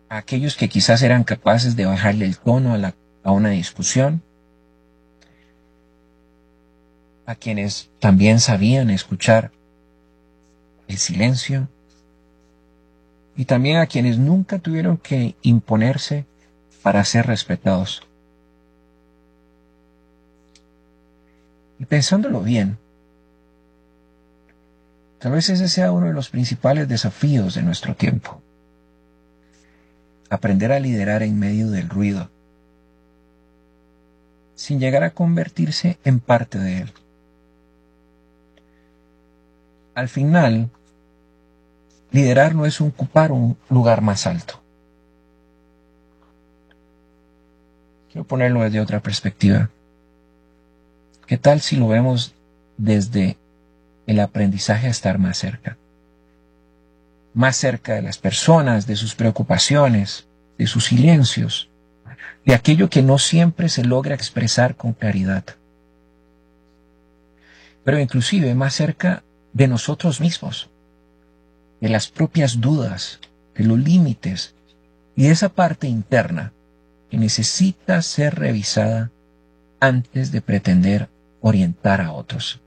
a aquellos que quizás eran capaces de bajarle el tono a una discusión, a quienes también sabían escuchar el silencio, y también a quienes nunca tuvieron que imponerse para ser respetados. Y pensándolo bien, tal vez ese sea uno de los principales desafíos de nuestro tiempo. Aprender a liderar en medio del ruido, sin llegar a convertirse en parte de él. Al final, liderar no es ocupar un lugar más alto. Quiero ponerlo desde otra perspectiva. ¿Qué tal si lo vemos desde el aprendizaje a estar más cerca? Más cerca de las personas, de sus preocupaciones, de sus silencios, de aquello que no siempre se logra expresar con claridad. Pero inclusive más cerca de nosotros mismos, de las propias dudas, de los límites y de esa parte interna que necesita ser revisada antes de pretender orientar a otros.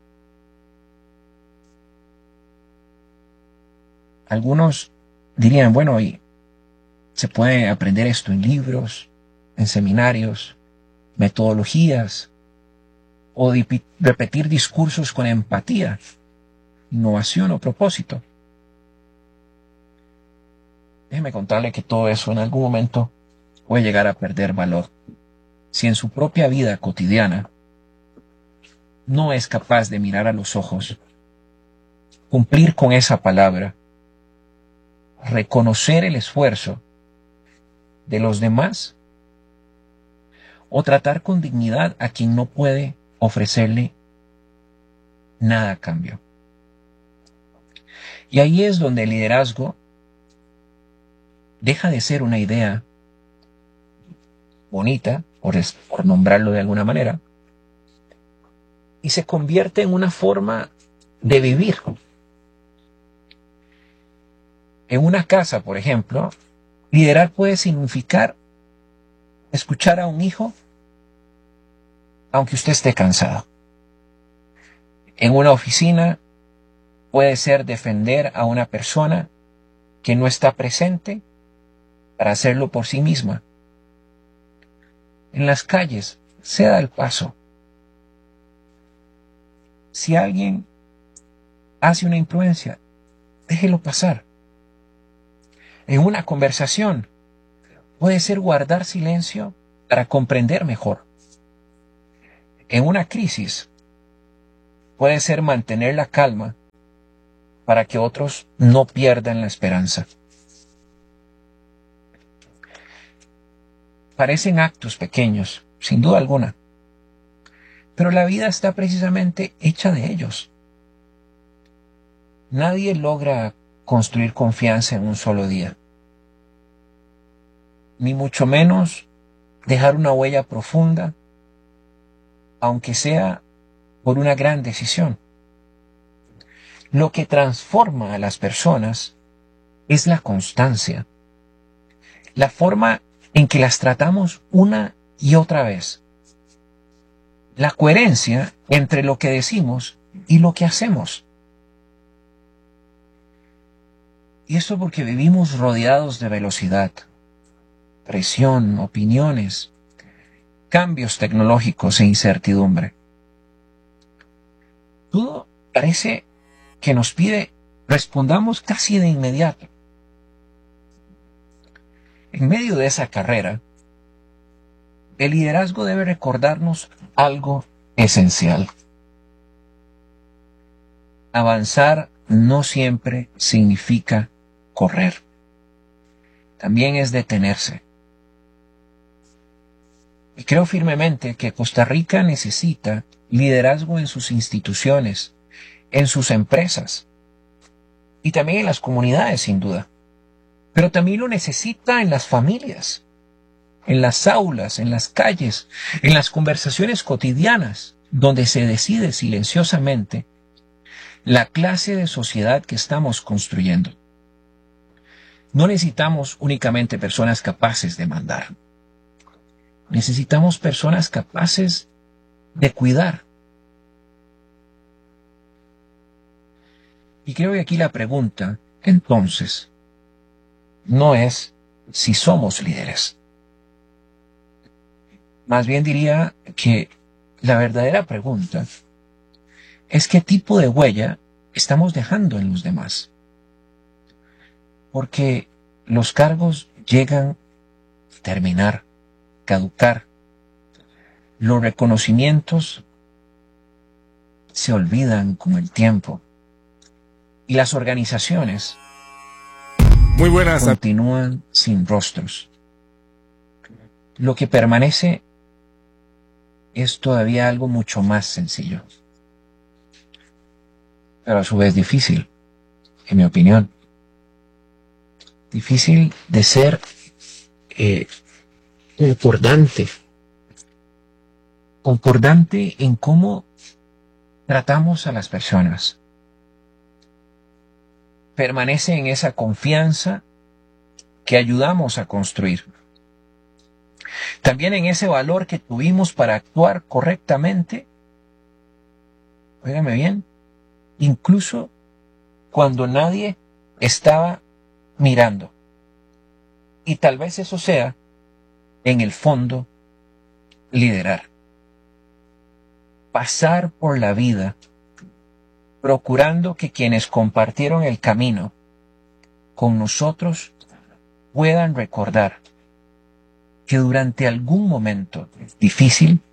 Algunos dirían, bueno, y se puede aprender esto en libros, en seminarios, metodologías, o repetir discursos con empatía, innovación o propósito. Déjeme contarle que todo eso en algún momento puede llegar a perder valor si en su propia vida cotidiana no es capaz de mirar a los ojos, cumplir con esa palabra, reconocer el esfuerzo de los demás o tratar con dignidad a quien no puede ofrecerle nada a cambio. Y ahí es donde el liderazgo deja de ser una idea bonita, por nombrarlo de alguna manera, y se convierte en una forma de vivir. En una casa, por ejemplo, liderar puede significar escuchar a un hijo aunque usted esté cansado. En una oficina puede ser defender a una persona que no está presente para hacerlo por sí misma. En las calles, ceda el paso. Si alguien hace una imprudencia, déjelo pasar. En una conversación, puede ser guardar silencio para comprender mejor. En una crisis, puede ser mantener la calma para que otros no pierdan la esperanza. Parecen actos pequeños, sin duda alguna, pero la vida está precisamente hecha de ellos. Nadie logra construir confianza en un solo día, ni mucho menos dejar una huella profunda, aunque sea por una gran decisión. Lo que transforma a las personas es la constancia, la forma en que las tratamos una y otra vez, la coherencia entre lo que decimos y lo que hacemos. Y esto porque vivimos rodeados de velocidad, presión, opiniones, cambios tecnológicos e incertidumbre. Todo parece que nos pide respondamos casi de inmediato. En medio de esa carrera, el liderazgo debe recordarnos algo esencial. Avanzar no siempre significa correr. También es detenerse. Y creo firmemente que Costa Rica necesita liderazgo en sus instituciones, en sus empresas y también en las comunidades, sin duda. Pero también lo necesita en las familias, en las aulas, en las calles, en las conversaciones cotidianas, donde se decide silenciosamente la clase de sociedad que estamos construyendo. No necesitamos únicamente personas capaces de mandar. Necesitamos personas capaces de cuidar. Y creo que aquí la pregunta, entonces, no es si somos líderes. Más bien diría que la verdadera pregunta es qué tipo de huella estamos dejando en los demás. Porque los cargos llegan a terminar, caducar. Los reconocimientos se olvidan con el tiempo. Y las organizaciones Muy buenas. Continúan sin rostros. Lo que permanece es todavía algo mucho más sencillo, pero a su vez difícil, en mi opinión. Difícil de ser concordante en cómo tratamos a las personas. Permanece en esa confianza que ayudamos a construir. También en ese valor que tuvimos para actuar correctamente, óigame bien, incluso cuando nadie estaba mirando. Y tal vez eso sea, en el fondo, liderar. Pasar por la vida procurando que quienes compartieron el camino con nosotros puedan recordar que durante algún momento difícil